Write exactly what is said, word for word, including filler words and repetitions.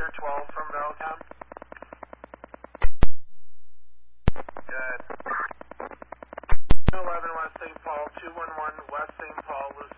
Victor twelve from Valcom. Good. two eleven West Saint Paul, two one one West Saint Paul, Lucille.